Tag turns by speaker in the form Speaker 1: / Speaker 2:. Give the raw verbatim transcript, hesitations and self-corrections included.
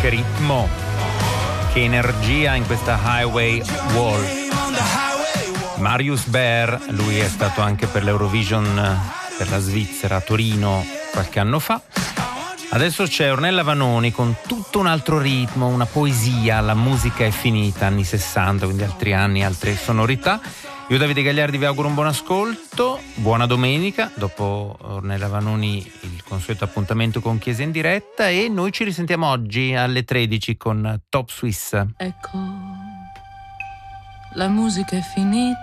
Speaker 1: che ritmo, che energia in questa Highway Wall. Marius Baer, lui è stato anche per l'Eurovision per la Svizzera a Torino qualche anno fa. Adesso c'è Ornella Vanoni con tutto un altro ritmo, una poesia, la musica è finita, anni sessanta, quindi altri anni, altre sonorità. Io Davide Gagliardi vi auguro un buon ascolto, buona domenica, dopo Ornella Vanoni il consueto appuntamento con Chiesa in diretta e noi ci risentiamo oggi alle tredici con Top Swiss.
Speaker 2: Ecco, la musica è finita.